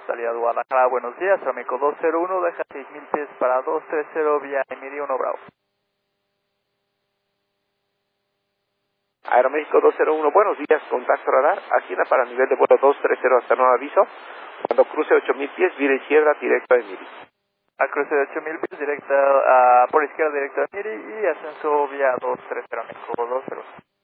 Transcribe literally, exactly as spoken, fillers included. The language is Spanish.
salida de Guadalajara, buenos días, Aeroméxico dos cero uno, deja seis mil pies para dos tres cero vía Emiri uno Bravo. Aeroméxico dos cero uno, buenos días, contacto radar, agenda para nivel de vuelo dos tres cero hasta nuevo aviso, cuando cruce ocho mil pies, vira izquierda, directo a Emiri. A cruce de ocho mil pies, directa, uh, por izquierda directo a Emiri y ascenso vía dos tres cero, México dos cero.